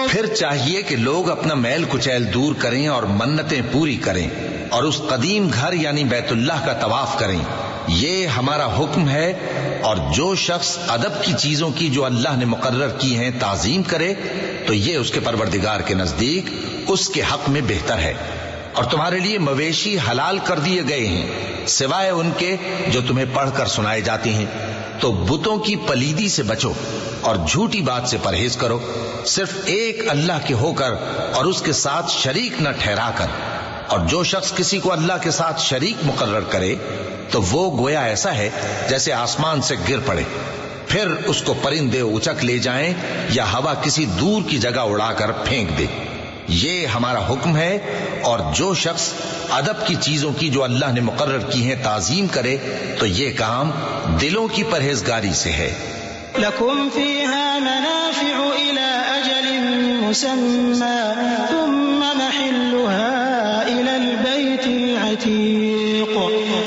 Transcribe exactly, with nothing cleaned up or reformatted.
پھر چاہیے کہ لوگ اپنا میل کچیل دور کریں اور منتیں پوری کریں اور اس قدیم گھر یعنی بیت اللہ کا طواف کریں، یہ ہمارا حکم ہے۔ اور جو شخص ادب کی چیزوں کی جو اللہ نے مقرر کی ہیں تعظیم کرے تو یہ اس کے پروردگار کے نزدیک اس کے حق میں بہتر ہے۔ اور تمہارے لیے مویشی حلال کر دیے گئے ہیں سوائے ان کے جو تمہیں پڑھ کر سنائے جاتے ہیں، تو بتوں کی پلیدی سے بچو اور جھوٹی بات سے پرہیز کرو، صرف ایک اللہ کے ہو کر اور اس کے ساتھ شریک نہ ٹھہرا کر۔ اور جو شخص کسی کو اللہ کے ساتھ شریک مقرر کرے تو وہ گویا ایسا ہے جیسے آسمان سے گر پڑے، پھر اس کو پرندے اچک لے جائیں یا ہوا کسی دور کی جگہ اڑا کر پھینک دے۔ یہ ہمارا حکم ہے۔ اور جو شخص ادب کی چیزوں کی جو اللہ نے مقرر کی ہیں تعظیم کرے تو یہ کام دلوں کی پرہیزگاری سے ہے۔ لَكُمْ فِيهَا مَنَافِعُ إِلَى أَجَلٍ مُّسَمًّى ثُمَّ مَحِلُّهَا إِلَى الْبَيْتِ الْعَتِيقِ